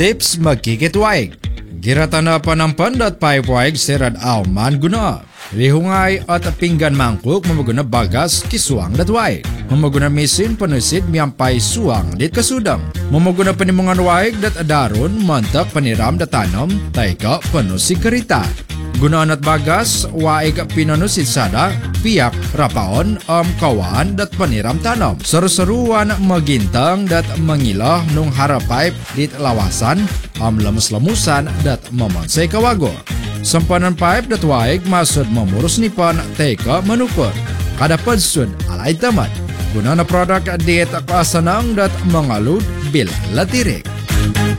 Tips magkikit waig. Giratana panampan dat pipe waig serad auman guna. Rihungay at pinggan mangkuk mamaguna bagas kisuang dat waig. Mamaguna mesin panusid miyampay suang dit kasudang. Mamaguna panimungan waig dat adaron mantak paniram dat tanam taika panusig karita. Gunaan at bagas, waig pinanusid sada, piyak, rapaon, kawaan dat paniram tanam. Saru-saruan magintang dat mangilah nung harapipe dit lawasan, lamus-lamusan dat mamansay kawago. Sampanan pipe dat waig masud mamurus nipan teka manukor. Kada padsud alay tamat. Gunaan na product dit kasanang dat mangalud bil latirik.